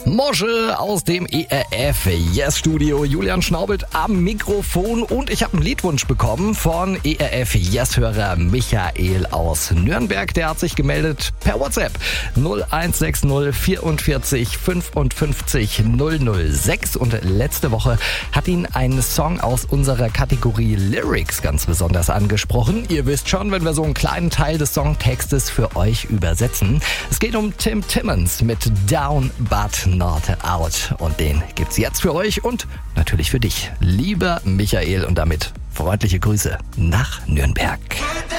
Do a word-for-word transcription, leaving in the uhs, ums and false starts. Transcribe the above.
Mosche aus dem E R F Yes Studio, Julian Schnaubelt am Mikrofon und ich habe einen Liedwunsch bekommen von E R F Yes-Hörer Michael aus Nürnberg. Der hat sich gemeldet per WhatsApp null eins sechs null vierundvierzig fünfundfünfzig null null sechs und letzte Woche hat ihn ein Song aus unserer Kategorie Lyrics ganz besonders angesprochen. Ihr wisst schon, wenn wir so einen kleinen Teil des Songtextes für euch übersetzen. Es geht um Tim Timmons mit Down But Not Out und den gibt's jetzt für euch und natürlich für dich, lieber Michael, und damit freundliche Grüße nach Nürnberg.